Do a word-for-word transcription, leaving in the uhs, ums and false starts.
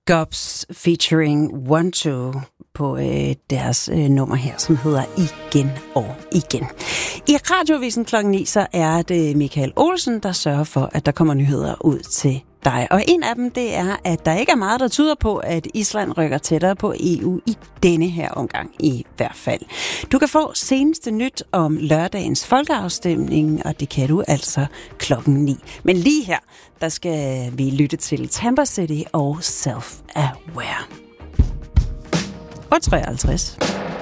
Gobs featuring One Two på øh, deres øh, nummer her, som hedder Igen og Igen. I Radiovisen klokken ni, så er det Michael Olsen, der sørger for, at der kommer nyheder ud til dig. Og en af dem, det er, at der ikke er meget, der tyder på, at Island rykker tættere på E U i denne her omgang i hvert fald. Du kan få seneste nyt om lørdagens folkeafstemning, og det kan du altså klokken ni. Men lige her, der skal vi lytte til Tampa City og Self-Aware. Og treoghalvtreds.